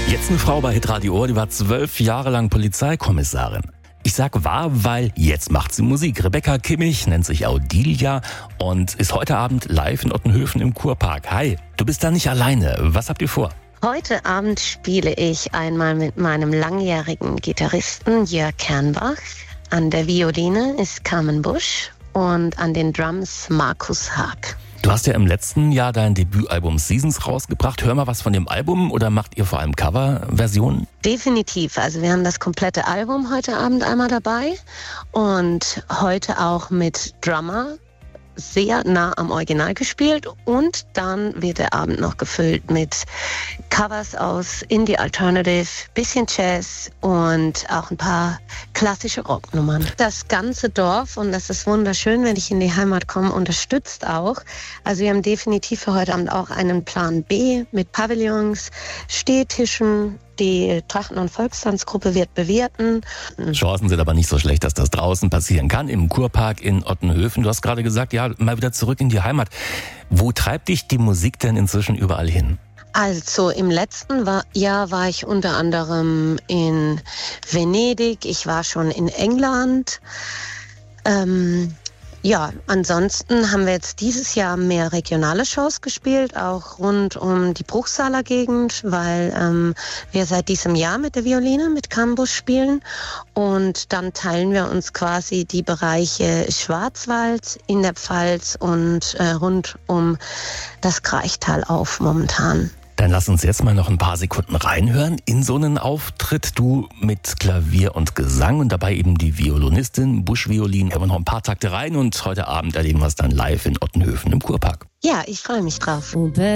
Jetzt eine Frau bei Hitradio Ohr, die war 12 Jahre lang Polizeikommissarin. Ich sag war, weil jetzt macht sie Musik. Rebecca Kimmich nennt sich Audilia und ist heute Abend live in Ottenhöfen im Kurpark. Hi, du bist da nicht alleine. Was habt ihr vor? Heute Abend spiele ich einmal mit meinem langjährigen Gitarristen Jörg Kernbach. An der Violine ist Carmen Busch und an den Drums Markus Haag. Du hast ja im letzten Jahr dein Debütalbum Seasons rausgebracht. Hör mal was von dem Album oder macht ihr vor allem Coverversionen? Definitiv. Also wir haben das komplette Album heute Abend einmal dabei und heute auch mit Drummer sehr nah am Original gespielt und dann wird der Abend noch gefüllt mit Covers aus Indie Alternative, bisschen Jazz und auch ein paar klassische Rocknummern. Das ganze Dorf, und das ist wunderschön, wenn ich in die Heimat komme, unterstützt auch. Also wir haben definitiv für heute Abend auch einen Plan B mit Pavillons, Stehtischen. Die Trachten- und Volkstanzgruppe wird bewirten. Chancen sind aber nicht so schlecht, dass das draußen passieren kann, im Kurpark in Ottenhöfen. Du hast gerade gesagt, ja, mal wieder zurück in die Heimat. Wo treibt dich die Musik denn inzwischen überall hin? Also im letzten Jahr war ich unter anderem in Venedig, ich war schon in England. Ansonsten haben wir jetzt dieses Jahr mehr regionale Shows gespielt, auch rund um die Bruchsaler Gegend, weil wir seit diesem Jahr mit der Violine, mit Campus spielen. Und dann teilen wir uns quasi die Bereiche Schwarzwald in der Pfalz und rund um das Kraichtal auf momentan. Dann lass uns jetzt mal noch ein paar Sekunden reinhören in so einen Auftritt. Du mit Klavier und Gesang und dabei eben die Violinistin, Buschviolin. Hören wir noch ein paar Takte rein und heute Abend erleben wir es dann live in Ottenhöfen im Kurpark. Ja, ich freue mich drauf.